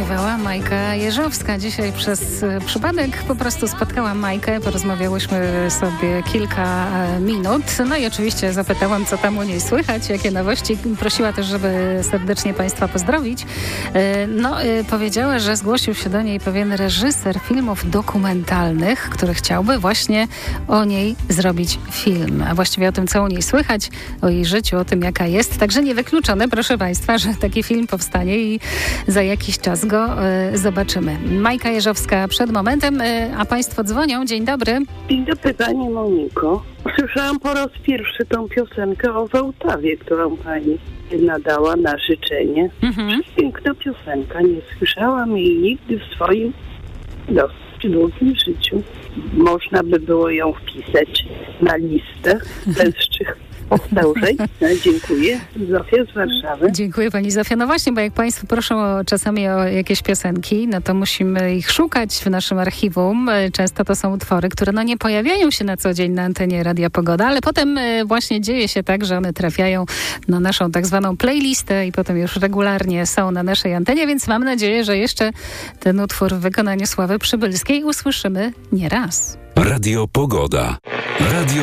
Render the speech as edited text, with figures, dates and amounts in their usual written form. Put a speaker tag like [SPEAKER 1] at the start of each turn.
[SPEAKER 1] śpiewała Majka Jeżowska. Dzisiaj przez przypadek po prostu spotkałam Majkę, porozmawiałyśmy sobie kilka minut. No i oczywiście zapytałam, co tam u niej słychać, jakie nowości. Prosiła też, żeby serdecznie Państwa pozdrowić. Powiedziała, że zgłosił się do niej pewien reżyser filmów dokumentalnych, który chciałby właśnie o niej zrobić film. A właściwie o tym, co u niej słychać, o jej życiu, o tym, jaka jest. Także niewykluczone, proszę Państwa, że taki film powstanie i za jakiś czas go zobaczymy. Majka Jeżowska przed momentem, a Państwo dzwonią. Dzień dobry.
[SPEAKER 2] Dzień dobry, Pani Moniko. Słyszałam po raz pierwszy tą piosenkę o Wołtawie, którą Pani nadała na życzenie. Piękna piosenka. Nie słyszałam jej nigdy w swoim dosyć długim życiu. Można by było ją wpisać na listę leszczych powtórzeń. Dziękuję. Zofia z Warszawy.
[SPEAKER 1] Dziękuję Pani Zofia. No właśnie, bo jak Państwo proszą czasami o jakieś piosenki, no to musimy ich szukać w naszym archiwum. Często to są utwory, które nie pojawiają się na co dzień na antenie Radia Pogoda, ale potem właśnie dzieje się tak, że one trafiają na naszą tak zwaną playlistę i potem już regularnie są na naszej antenie, więc mam nadzieję, że jeszcze ten utwór w wykonaniu Sławy Przybylskiej usłyszymy nie raz.
[SPEAKER 3] Radio Pogoda. Radio